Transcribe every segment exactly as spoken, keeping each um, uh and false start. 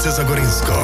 Prestolnice za Gorenjsko.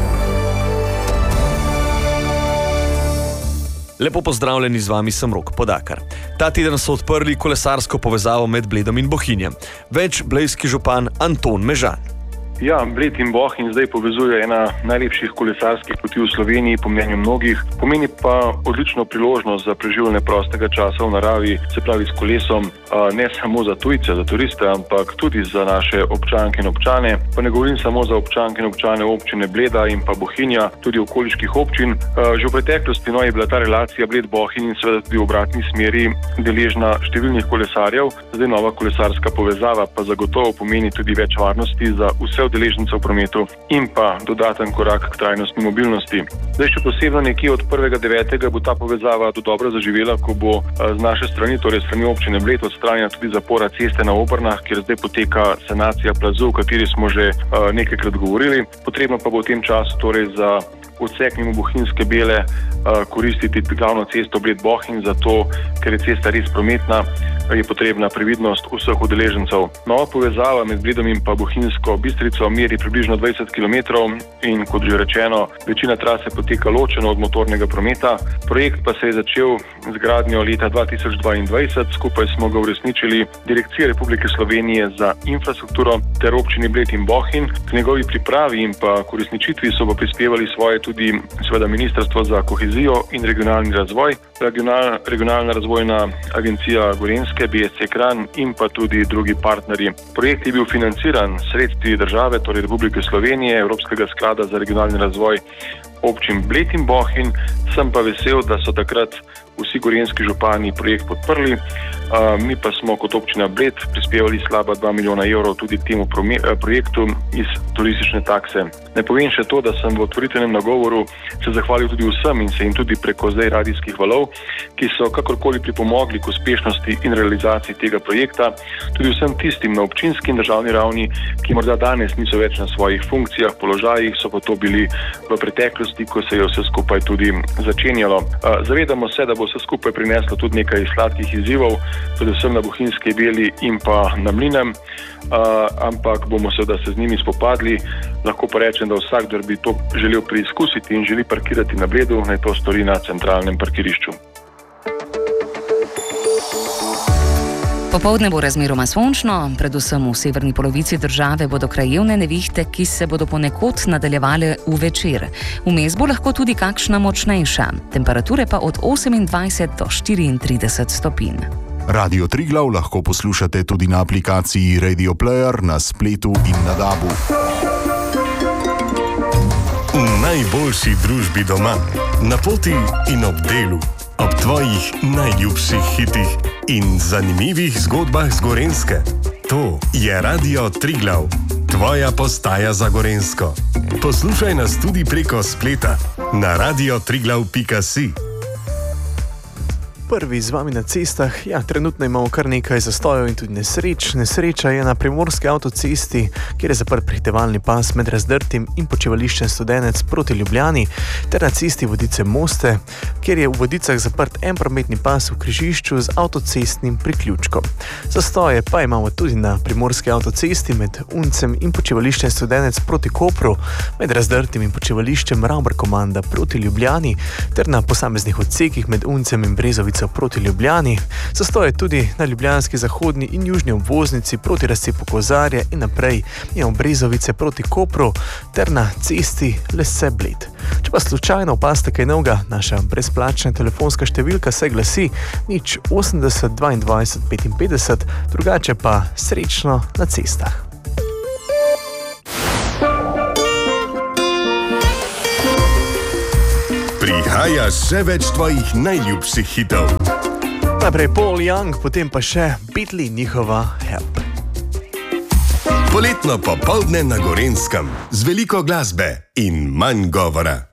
Lepo pozdravljeni, z vami sem Rok Podakar. Ta teden so odprli kolesarsko povezavo med Bledom in Bohinjem. Več blejski župan Anton Mežan. Ja, Bled in Bohinj zdaj povezuje ena najlepših kolesarskih poti v Sloveniji, po mnenju mnogih. Pomeni pa odlično priložnost za preživljanje prostega časa v naravi, se pravi s kolesom, ne samo za tujce, za turiste, ampak tudi za naše občanke in občane. Pa ne govorim samo za občanke in občane občine Bleda in pa Bohinja, tudi okoliških občin. Že v preteklosti no, je bila ta relacija Bled-Bohinj in seveda tudi v obratni smeri deležna številnih kolesarjev. Zdaj nova kolesarska povezava pa zagotovo pomeni tudi več varnosti za vse udeležence v prometu in pa dodaten korak k trajnostni mobilnosti. Zdaj še posebno nekje od prvega devetega bo ta povezava do dobro zaživela, ko bo z naše strani, torej strani občine Bled, odstranjena tudi zapora ceste na Obrnah, kjer zdaj poteka sanacija plazu, o kateri smo že uh, nekajkrat govorili. Potrebno pa bo v tem času torej za odsek mimo Bohinjske Bele uh, koristiti glavno cesto Bled-Bohinj, zato ker je cesta res prometna, je potrebna previdnost vseh udeležencev. Nova povezava med Bledom in pa Bohinjsko Bistrico meri približno dvajset kilometrov in, kot že rečeno, večina trase poteka ločeno od motornega prometa. Projekt pa se je začel z gradnjo leta dva tisoč dvaindvajset. Skupaj smo ga uresničili Direkcija Republike Slovenije za infrastrukturo ter občini Bled in Bohinj. K njegovi pripravi in pa k uresničitvi so pa prispevali svoje tudi seveda Ministrstvo za kohezijo in regionalni razvoj, Regional, regionalna razvojna agencija Gorenjske, B S C Kranj in pa tudi drugi partnerji. Projekt je bil financiran s sredstvi države, torej Republike Slovenije, Evropskega sklada za regionalni razvoj občin Bled in Bohinj. Sem pa vesel, da so takrat vsi gorenjski župani projekt podprli. Uh, mi pa smo kot občina Bled prispevali slaba dva milijona evrov tudi k temu projektu iz turistične takse. Ne povem še to, da sem v otvoriteljnem nagovoru se zahvalil tudi vsem in se jim tudi preko zdaj radijskih valov, ki so kakorkoli pripomogli k uspešnosti in realizaciji tega projekta, tudi vsem tistim na občinski in državni ravni, ki morda danes niso več na svojih funkcijah, položajih, so pa to bili v preteklosti, ko se je vse skupaj tudi začenjalo. Uh, zavedamo se, da bo vse skupaj prineslo tudi nekaj sladkih izzivov, predvsem na Bohinjski Beli in pa na Mlinem, uh, ampak bomo seveda se z njimi spopadli. Lahko pa rečem, da vsak, kdo bi to želel preizkusiti in želi parkirati na Bledu, naj to stori na centralnem parkirišču. Popoldne bo razmeroma sončno, predvsem v severni polovici države bodo krajevne nevihte, ki se bodo ponekod nadaljevale v večer. Vmes bo lahko tudi kakšna močnejša, temperature pa od osemindvajset do štiriintrideset stopinj. Radio Triglav lahko poslušate tudi na aplikaciji Radio Player, na spletu in na dabu. V najboljši družbi doma, na poti in ob delu, ob tvojih najljubših hitih in zanimivih zgodbah z Gorenjske. To je Radio Triglav, tvoja postaja za Gorenjsko. Poslušaj nas tudi preko spleta na radio triglav pika si. Prvi z vami na cestah. Ja, trenutno imamo kar nekaj zastojev in tudi nesreč. Nesreča je na primorski avtocesti, kjer je zaprt prehitevalni pas med Razdrtim in počivališčem Studenec proti Ljubljani, ter na cesti Vodice-Moste, kjer je v Vodicah zaprt en prometni pas v križišču z avtocestnim priključkom. Zastoje pa imamo tudi na primorski avtocesti med Uncem in počivališčem Studenec proti Kopru, med Razdrtim in počivališčem Ravbar-Komanda proti Ljubljani, ter na posameznih odsekih med Uncem in Brezovico proti Ljubljani. Zastoje tudi na ljubljanski zahodni in južni obvoznici proti razcepu Kozarja in naprej je od Brezovice proti Kopru ter na cesti Lese-Bled. Če pa slučajno opazite kaj novega, naša brezplačna telefonska številka se glasi nič osemdeset dvaindvajset petinpetdeset, drugače pa srečno na cestah. Prihaja še več tvojih najljubših hitov. Najprej Paul Young, potem pa še Beatles, njihova Help. Poletno popoldne na Gorenjskem z veliko glasbe in manj govora.